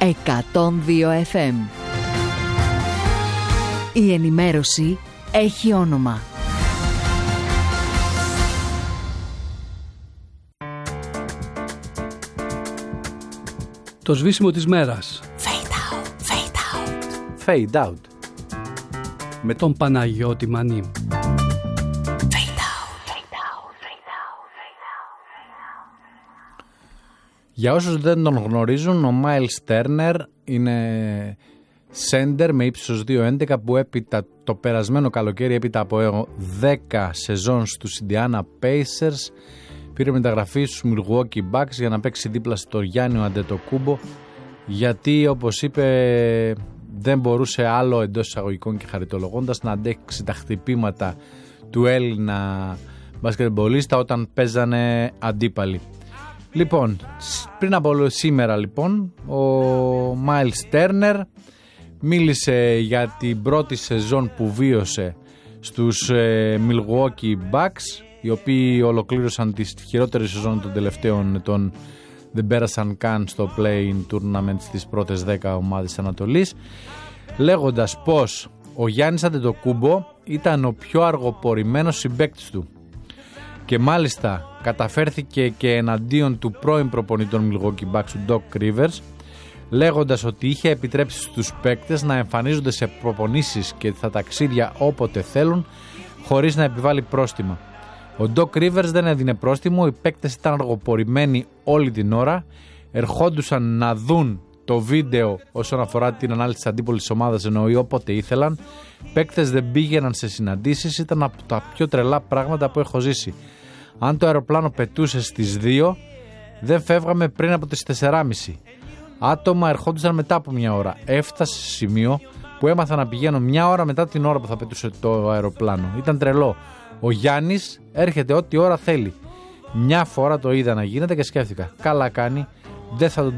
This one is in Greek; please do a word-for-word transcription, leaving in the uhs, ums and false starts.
εκατόν δύο εφ εμ. Η ενημέρωση έχει όνομα. Το σβήσιμο της μέρας. Fade out, fade out. Fade out. Με τον Παναγιώτη Μανί. Για όσους δεν τον γνωρίζουν, ο Miles Turner είναι center με ύψος δύο έντεκα που έπειτα το περασμένο καλοκαίρι, έπειτα από δέκα σεζόν στους Indiana Pacers, πήρε μεταγραφή στους Milwaukee Bucks για να παίξει δίπλα στο Γιάννη Αντετοκούμπο, γιατί όπως είπε δεν μπορούσε άλλο, εντός εισαγωγικών και χαριτολογώντας, να αντέξει τα χτυπήματα του Έλληνα μπασκετμπολίστα όταν παίζανε αντίπαλοι. Λοιπόν, πριν από σήμερα λοιπόν, ο Miles Turner μίλησε για την πρώτη σεζόν που βίωσε στους ε, Milwaukee Bucks, οι οποίοι ολοκλήρωσαν τη χειρότερη σεζόν των τελευταίων ετών, δεν πέρασαν καν στο play-in tournament στις πρώτες δέκα ομάδες Ανατολής, λέγοντας πως ο Γιάννης Αντετοκούμπο ήταν ο πιο αργοπορημένος συμπαίκτης του και μάλιστα καταφέρθηκε και εναντίον του πρώην προπονητή των Milwaukee Bucks, του Doc Rivers, λέγοντας ότι είχε επιτρέψει στους παίκτες να εμφανίζονται σε προπονήσεις και στα ταξίδια όποτε θέλουν χωρίς να επιβάλλει πρόστιμα. Ο Doc Rivers δεν έδινε πρόστιμο, οι παίκτες ήταν αργοπορημένοι όλη την ώρα, ερχόντουσαν να δουν το βίντεο όσον αφορά την ανάλυση της αντίπολης ομάδας, εννοεί όποτε ήθελαν, παίκτες δεν πήγαιναν σε συναντήσεις, ήταν από τα πιο τρελά πράγματα που έχω ζήσει. Αν το αεροπλάνο πετούσε στις δύο, δεν φεύγαμε πριν από τις τεσσεράμισι. Άτομα ερχόντουσαν μετά από μια ώρα. Έφτασε σε σημείο που έμαθα να πηγαίνω μια ώρα μετά την ώρα που θα πετούσε το αεροπλάνο. Ήταν τρελό. Ο Γιάννης έρχεται ό,τι ώρα θέλει. Μια φορά το είδα να γίνεται και σκέφτηκα, καλά κάνει, δεν θα τον